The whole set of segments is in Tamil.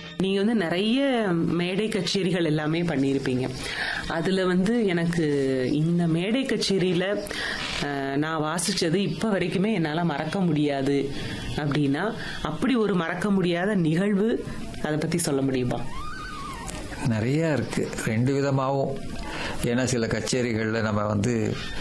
நீங்க நிறைய மேடை கச்சேரிகள் எல்லாமே பண்ணியிருப்பீங்க. அதுல எனக்கு இந்த மேடை கச்சேரியில நான் வாசிச்சது இப்ப வரைக்குமே என்னால மறக்க முடியாது அப்படின்னா, அப்படி ஒரு மறக்க முடியாத நிகழ்வு அதை பத்தி சொல்ல முடியுமா? நிறைய இருக்கு, ரெண்டு விதமாகவும். ஏன்னா சில கச்சேரிகளில் நம்ம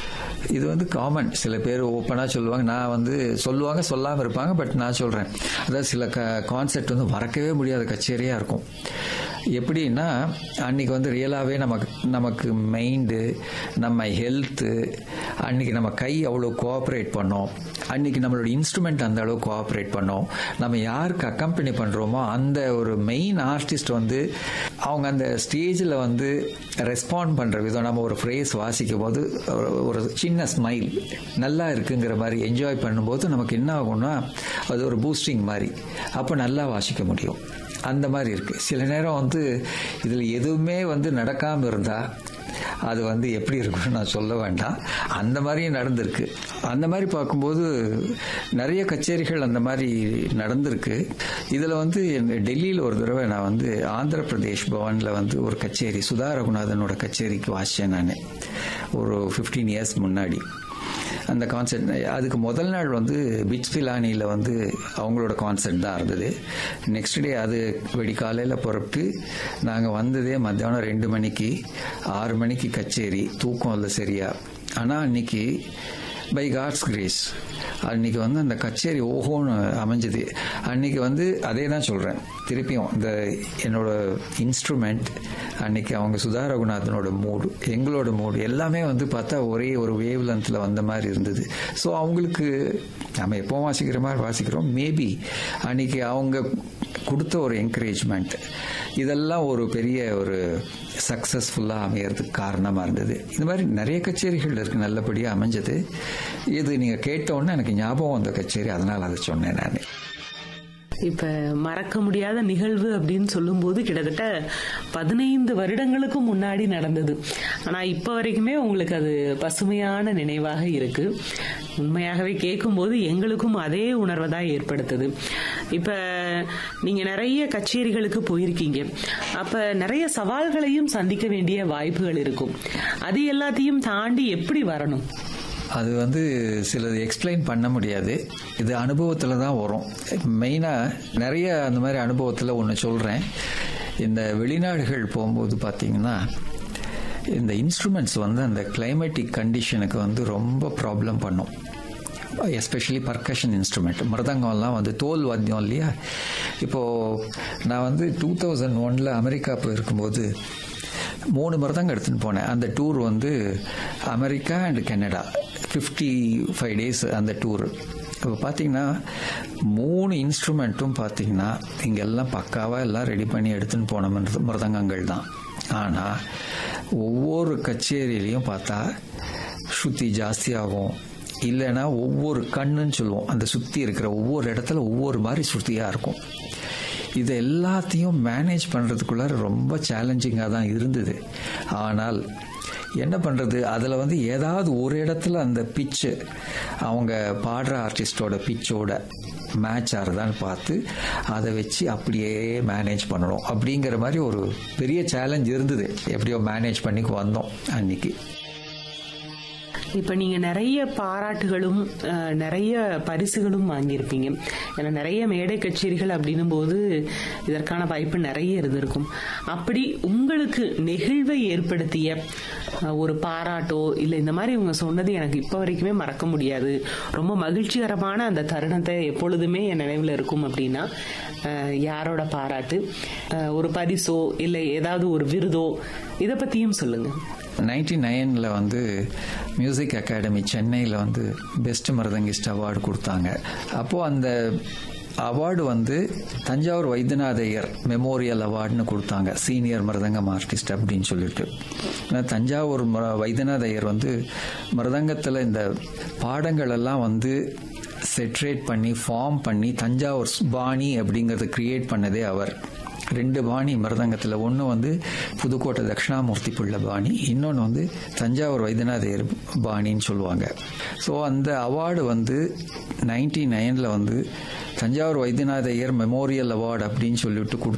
இது காமன். சில பேர் ஓப்பனாக சொல்லுவாங்க, நான் சொல்லுவாங்க, சொல்லாமல் இருப்பாங்க. பட் நான் சொல்கிறேன், அதாவது சில கான்செப்ட் மறக்கவே முடியாத கச்சேரியாக இருக்கும். எப்படின்னா, அன்றைக்கி ரியலாகவே நமக்கு மைண்டு, நம்ம ஹெல்த்து, அன்றைக்கி நம்ம கை அவ்வளோ கோஆப்ரேட் பண்ணோம். அன்றைக்கி நம்மளோட இன்ஸ்ட்ருமெண்ட் அந்த அளவு கோஆப்ரேட் பண்ணோம். நம்ம யாருக்கு அக்கம்பெனி பண்ணுறோமோ அந்த ஒரு மெயின் ஆர்டிஸ்ட் அவங்க அந்த ஸ்டேஜில் ரெஸ்பாண்ட் பண்ணுற விதம், நம்ம ஒரு ஃப்ரேஸ் வாசிக்கும் போது ஒரு சின்ன ஸ்மைல் நல்லா இருக்குங்கிற மாதிரி என்ஜாய் பண்ணும்போது நமக்கு என்ன ஆகும்னா, அது ஒரு பூஸ்டிங் மாதிரி. அப்போ நல்லா வாசிக்க முடியும். அந்த மாதிரி இருக்குது. சில நேரம் இதில் எதுவுமே நடக்காமல் இருந்தால் அது எப்படி இருக்குன்னு நான் சொல்ல வேண்டாம். அந்த மாதிரியும் நடந்திருக்கு. அந்த மாதிரி பார்க்கும்போது நிறைய கச்சேரிகள் அந்த மாதிரி நடந்திருக்கு. இதில் டெல்லியில் ஒரு தடவை நான் ஆந்திர பிரதேஷ் பவனில் ஒரு கச்சேரி, சுதா ரகுநாதனோட கச்சேரிக்கு வாசித்தேன் நான், ஒரு 15 இயர்ஸ் முன்னாடி. அந்த கான்சர்ட், அதுக்கு முதல் நாள் பிட்ஸ் பிலானியில் அவங்களோட கான்சர்ட் தான் இருந்தது. நெக்ஸ்ட் டே அது வெடிக்காலையில் புறப்பட்டு நாங்கள் வந்ததே மத்தியானம் 2 மணிக்கு. 6 மணிக்கு கச்சேரி. தூக்கம் இல்லை சரியா. ஆனால் அன்னைக்கு பை காட்ஸ் கிரேஸ் அன்னைக்கு அந்த கச்சேரி ஓஹோன்னு அமைஞ்சது. அன்னைக்கு அதே தான் சொல்கிறேன் திருப்பியும், இந்த என்னோட இன்ஸ்ட்ருமெண்ட், அன்னைக்கு அவங்க சுதா ரகுநாதனோட மூடு, எங்களோட மூடு எல்லாமே பார்த்தா ஒரே ஒரு வேவ் லென்த்தில் வந்த மாதிரி இருந்தது. ஸோ அவங்களுக்கு நம்ம எப்போ வாசிக்கிற மாதிரி வாசிக்கிறோம். மேபி அன்னைக்கு அவங்க கொடுத்த ஒரு என்கரேஜ்மெண்ட், இதெல்லாம் ஒரு பெரிய ஒரு சக்ஸஸ்ஃபுல்லாக அமையறதுக்கு காரணமாக இருந்தது. இந்த மாதிரி நிறைய கச்சேரிகள் இருக்குது, நல்லபடியாக அமைஞ்சது. இது நீங்கள் கேட்டோன்னே எனக்கு ஞாபகம் வந்த கச்சேரி, அதனால் அதை சொன்னேன் நான். இப்ப மறக்க முடியாத நிகழ்வு அப்படின்னு சொல்லும் போது கிட்டத்தட்ட 15 வருடங்களுக்கு முன்னாடி நடந்தது. ஆனா இப்ப வரைக்குமே உங்களுக்கு அது பசுமையான நினைவாக இருக்கு. உண்மையாகவே கேட்கும் போது எங்களுக்கும் அதே உணர்வை தான் ஏற்படுத்துது. இப்ப நீங்க நிறைய கச்சேரிகளுக்கு போயிருக்கீங்க. அப்ப நிறைய சவால்களையும் சந்திக்க வேண்டிய வாய்ப்புகள் இருக்கும். அது எல்லாத்தையும் தாண்டி எப்படி வரணும்? அது சிலது எக்ஸ்பிளைன் பண்ண முடியாது. இது அனுபவத்தில் தான் வரும். மெயினாக நிறைய அந்த மாதிரி அனுபவத்தில் ஒன்று சொல்கிறேன். இந்த வெளிநாடுகள் போகும்போது பார்த்தீங்கன்னா, இந்த இன்ஸ்ட்ருமெண்ட்ஸ் அந்த கிளைமேட்டிக் கண்டிஷனுக்கு ரொம்ப ப்ராப்ளம் பண்ணும். எஸ்பெஷலி பர்கஷன் இன்ஸ்ட்ருமெண்ட், மிருதங்கம்லாம் தோல் வாத்தியம் இல்லையா. இப்போது நான் 2001 அமெரிக்கா போயிருக்கும்போது 3 மிருதங்கம் எடுத்துன்னு போனேன். அந்த tour America and Canada, 55 days அந்த டூர். இப்போ பார்த்தீங்கன்னா 3 இன்ஸ்ட்ருமெண்ட்டும் பார்த்தீங்கன்னா இங்கெல்லாம் பக்காவாக எல்லாம் ரெடி பண்ணி எடுத்துன்னு போன மிருதங்கங்கள் தான். ஆனால் ஒவ்வொரு கச்சேரியிலையும் பார்த்தா ஸ்ருதி ஜாஸ்தியாகும். இல்லைன்னா ஒவ்வொரு கண்ணுன்னு சொல்லுவோம், அந்த சுற்றி இருக்கிற ஒவ்வொரு இடத்துல ஒவ்வொரு மாதிரி ஸ்ருதியாக இருக்கும். இது எல்லாத்தையும் மேனேஜ் பண்ணுறதுக்குள்ள ரொம்ப சேலஞ்சிங்காக தான் இருந்தது. ஆனால் என்ன பண்ணுறது, அதில் ஏதாவது ஒரு இடத்துல அந்த பிச்சு அவங்க பாடுற ஆர்டிஸ்டோட பிச்சோட மேட்ச் ஆகிறதான்னு பார்த்து அதை வச்சு அப்படியே மேனேஜ் பண்ணணும் அப்படிங்கிற மாதிரி ஒரு பெரிய சேலஞ்ச் இருந்தது. எப்படியோ மேனேஜ் பண்ணி வந்தோம் அன்னைக்கு. இப்ப நீங்க நிறைய பாராட்டுகளும் நிறைய பரிசுகளும் வாங்கியிருப்பீங்க. ஏன்னா நிறைய மேடை கச்சேரிகள் அப்படின்னும் போது இதற்கான வாய்ப்பு நிறைய இருந்திருக்கும். அப்படி உங்களுக்கு நெகிழ்வை ஏற்படுத்திய ஒரு பாராட்டோ இல்ல இந்த மாதிரி இவங்க சொன்னது எனக்கு இப்ப வரைக்குமே மறக்க முடியாது, ரொம்ப மகிழ்ச்சிகரமான அந்த தருணத்தை எப்பொழுதுமே என் நினைவுல இருக்கும் அப்படின்னா யாரோட பாராட்டு, ஒரு பரிசோ இல்ல ஏதாவது ஒரு விருதோ, இதை பத்தியும் சொல்லுங்க. 99 மியூசிக் அகாடமி சென்னையில் பெஸ்ட் மிருதங்கிஸ்ட் அவார்டு கொடுத்தாங்க. அப்போது அந்த அவார்டு தஞ்சாவூர் வைத்தியநாத ஐயர் மெமோரியல் அவார்டுன்னு கொடுத்தாங்க, சீனியர் மிருதங்கம் ஆர்டிஸ்ட் அப்படின்னு சொல்லிட்டு. தஞ்சாவூர் வைத்தியநாத ஐயர் மிருதங்கத்தில் இந்த பாடங்கள் எல்லாம் செட்ரேட் பண்ணி ஃபார்ம் பண்ணி தஞ்சாவூர் பாணி அப்படிங்கிறத கிரியேட் பண்ணதே அவர். 2 பாணி மிருதங்கத்தில், ஒன்று புதுக்கோட்டை தட்சிணாமூர்த்தி பிள்ளை பாணி, இன்னொன்று தஞ்சாவூர் வைத்தியநாதர் பாணின்னு சொல்லுவாங்க. ஸோ அந்த award 99 Thanjavur Vaidyanatha Iyer memorial award அப்படின்னு சொல்லிட்டு